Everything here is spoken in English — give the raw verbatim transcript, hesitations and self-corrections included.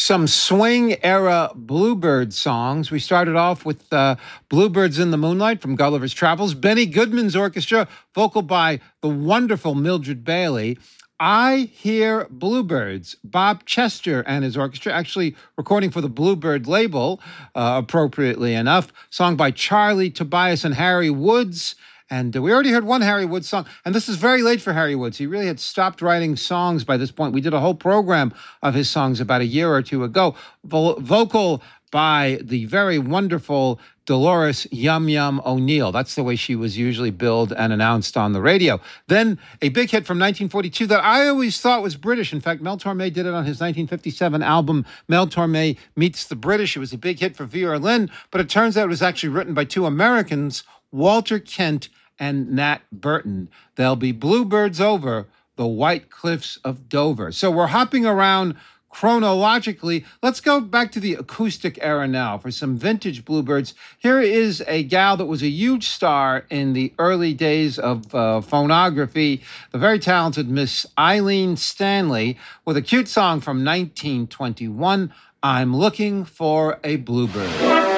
Some swing era Bluebird songs. We started off with uh, Bluebirds in the Moonlight from Gulliver's Travels. Benny Goodman's orchestra, vocal by the wonderful Mildred Bailey. I Hear Bluebirds. Bob Chester and his orchestra, actually recording for the Bluebird label, uh, appropriately enough. Song by Charlie Tobias and Harry Woods. And uh, we already heard one Harry Woods song, and this is very late for Harry Woods. He really had stopped writing songs by this point. We did a whole program of his songs about a year or two ago. Vo- vocal by the very wonderful Dolores Yum Yum O'Neill. That's the way she was usually billed and announced on the radio. Then a big hit from nineteen forty-two that I always thought was British. In fact, Mel Torme did it on his nineteen fifty-seven album, Mel Torme Meets the British. It was a big hit for Vera Lynn, but it turns out it was actually written by two Americans, Walter Kent and Nat Burton. There'll be Bluebirds over the White Cliffs of Dover. So we're hopping around chronologically. Let's go back to the acoustic era now for some vintage Bluebirds. Here is a gal that was a huge star in the early days of uh, phonography, the very talented Miss Eileen Stanley, with a cute song from nineteen twenty-one, I'm Looking for a Bluebird.